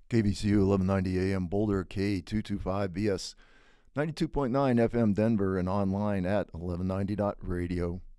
KVCU 1190 AM Boulder, K225BS 92.9 FM Denver, and online at 1190.radio.